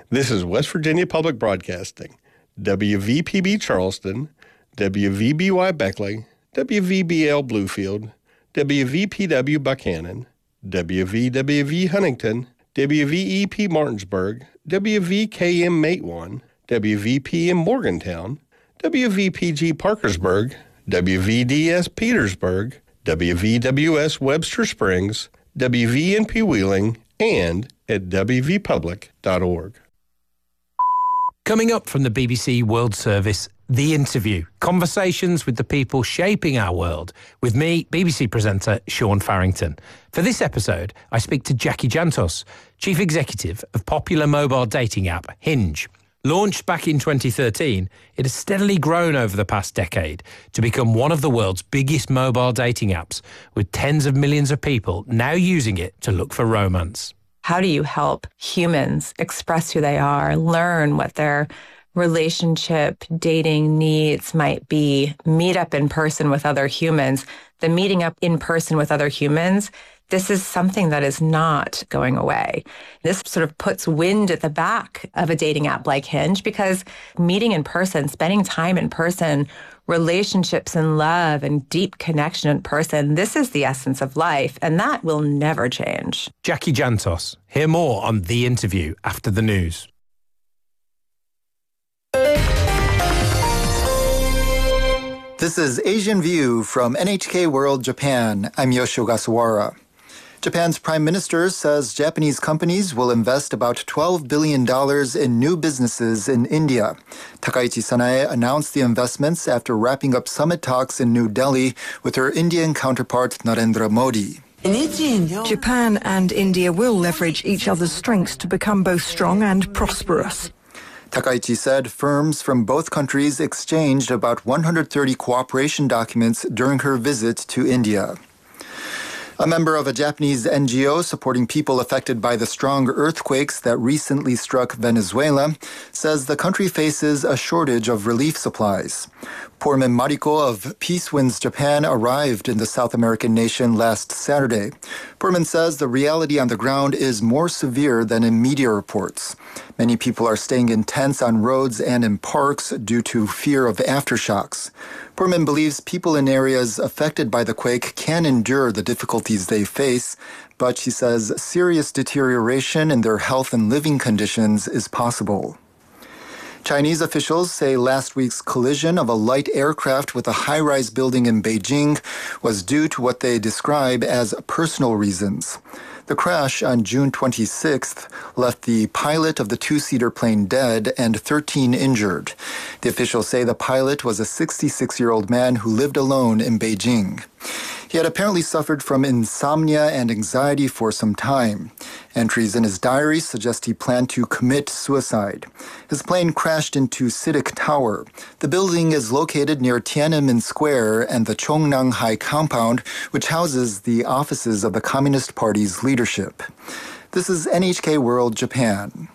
This is West Virginia Public Broadcasting, WVPB Charleston, WVBY Beckley, WVBL Bluefield, WVPW Buchanan, WVWV Huntington, WVEP Martinsburg, WVKM Matewan, WVPM Morgantown, WVPG Parkersburg, WVDS Petersburg, WVWS Webster Springs, WVNP Wheeling, and at wvpublic.org. Coming up from the BBC World Service, The Interview, conversations with the people shaping our world, with me, BBC presenter Sean Farrington. For this episode, I speak to Jackie Jantos, Chief Executive of popular mobile dating app Hinge. Launched back in 2013, it has steadily grown over the past decade to become one of the world's biggest mobile dating apps, with tens of millions of people now using it to look for romance. How do you help humans express who they are, learn what their relationship, dating needs might be, meet up in person with other humans? The meeting up in person with other humans, this is something that is not going away. This sort of puts wind at the back of a dating app like Hinge, because meeting in person, spending time in person, relationships and love and deep connection in person, this is the essence of life, and that will never change. Jackie Jantos. Hear more on The Interview after the news. This is Asian View from NHK World Japan. I'm Yoshio Ogasawara. Japan's prime minister says Japanese companies will invest about $12 billion in new businesses in India. Takaichi Sanae announced the investments after wrapping up summit talks in New Delhi with her Indian counterpart Narendra Modi. Japan and India will leverage each other's strengths to become both strong and prosperous. Takaichi said firms from both countries exchanged about 130 cooperation documents during her visit to India. A member of a Japanese NGO supporting people affected by the strong earthquakes that recently struck Venezuela says the country faces a shortage of relief supplies. Poorman Mariko of Peace Winds Japan arrived in the South American nation last Saturday. Poorman says the reality on the ground is more severe than in media reports. Many people are staying in tents on roads and in parks due to fear of aftershocks. Poorman believes people in areas affected by the quake can endure the difficulties they face, but she says serious deterioration in their health and living conditions is possible. Chinese officials say last week's collision of a light aircraft with a high-rise building in Beijing was due to what they describe as personal reasons. The crash on June 26th left the pilot of the two-seater plane dead and 13 injured. The officials say the pilot was a 66-year-old man who lived alone in Beijing. He had apparently suffered from insomnia and anxiety for some time. Entries in his diary suggest he planned to commit suicide. His plane crashed into CITIC Tower. The building is located near Tiananmen Square and the Chongnanhai compound, which houses the offices of the Communist Party's leadership. This is NHK World Japan.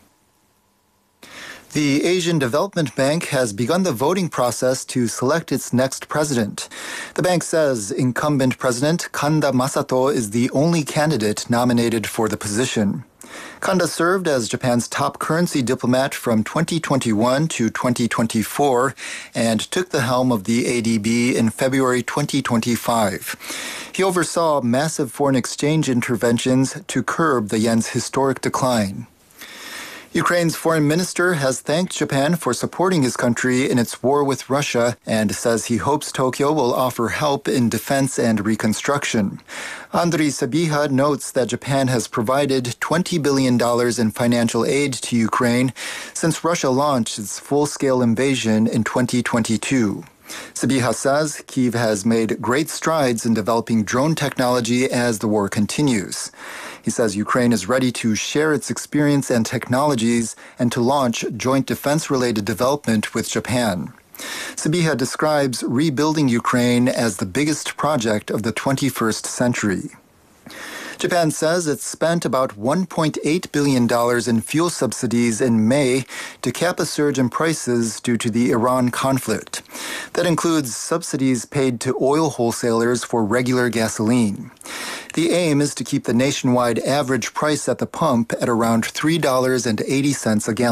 The Asian Development Bank has begun the voting process to select its next president. The bank says incumbent President Kanda Masato is the only candidate nominated for the position. Kanda served as Japan's top currency diplomat from 2021 to 2024 and took the helm of the ADB in February 2025. He oversaw massive foreign exchange interventions to curb the yen's historic decline. Ukraine's foreign minister has thanked Japan for supporting his country in its war with Russia and says he hopes Tokyo will offer help in defense and reconstruction. Andriy Sybiha notes that Japan has provided $20 billion in financial aid to Ukraine since Russia launched its full-scale invasion in 2022. Sybiha says Kyiv has made great strides in developing drone technology as the war continues. He says Ukraine is ready to share its experience and technologies and to launch joint defense-related development with Japan. Sybiha describes rebuilding Ukraine as the biggest project of the 21st century. Japan says it spent about $1.8 billion in fuel subsidies in May to cap a surge in prices due to the Iran conflict. That includes subsidies paid to oil wholesalers for regular gasoline. The aim is to keep the nationwide average price at the pump at around $3.80 a gallon.